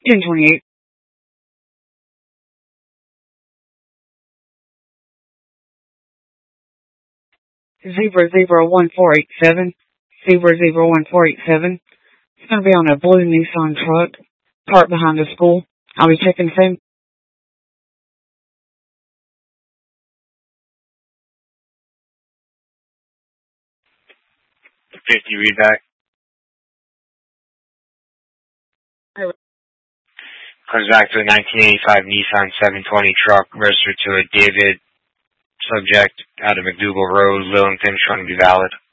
1028. 01487. 01487. It's going to be on a blue Nissan truck parked behind the school. I'll be checking soon. 50 readback. Comes back to a 1985 Nissan 720 truck registered to a David subject out of McDougal Road, Lillington, showing to be valid.